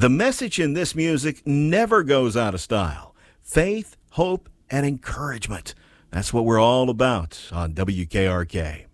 The message in this music never goes out of style. Faith, hope, and encouragement. That's what we're all about on WKRK.